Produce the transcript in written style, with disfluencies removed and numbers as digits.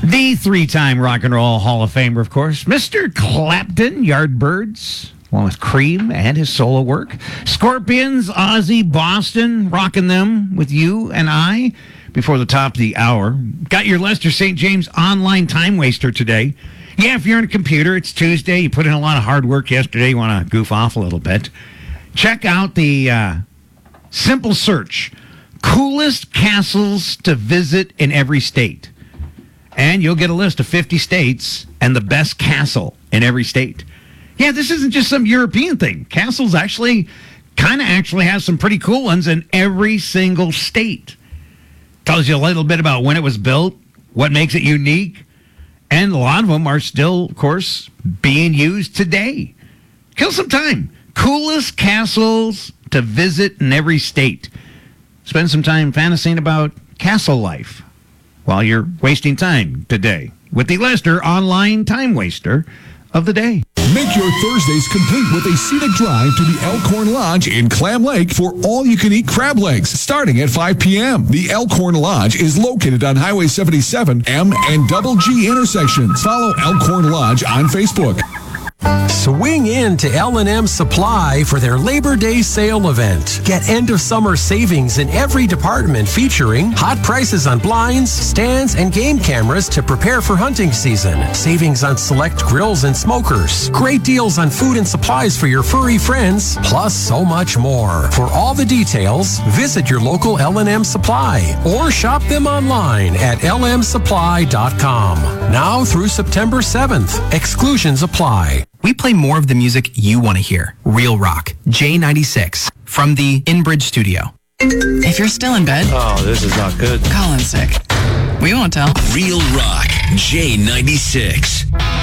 The three-time Rock and Roll Hall of Famer, of course, Mr. Clapton, Yardbirds, along with Cream and his solo work. Scorpions, Ozzy, Boston, rocking them with you and I before the top of the hour. Got your Lester St. James online time waster today. Yeah, if you're on a computer, it's Tuesday. You put in a lot of hard work yesterday. You want to goof off a little bit. Check out the simple search. Coolest castles to visit in every state. And you'll get a list of 50 states and the best castle in every state. Yeah, this isn't just some European thing. Castles actually have some pretty cool ones in every single state. Tells you a little bit about when it was built, what makes it unique, and a lot of them are still, of course, being used today. Kill some time. Coolest castles to visit in every state. Spend some time fantasizing about castle life while you're wasting time today with the Lester online time waster of the day. Make your Thursdays complete with a scenic drive to the Elkhorn Lodge in Clam Lake for all-you-can-eat crab legs starting at 5 p.m. The Elkhorn Lodge is located on Highway 77, M and Double G intersections. Follow Elkhorn Lodge on Facebook. Swing in to L&M Supply for their Labor Day sale event. Get end-of-summer savings in every department featuring hot prices on blinds, stands, and game cameras to prepare for hunting season. Savings on select grills and smokers. Great deals on food and supplies for your furry friends, plus so much more. For all the details, visit your local L&M Supply or shop them online at lmsupply.com. Now through September 7th. Exclusions apply. We play more of the music you want to hear. Real Rock, J96, from the InBridge studio. If you're still in bed, oh, this is not good. Colin's sick. We won't tell. Real Rock, J96.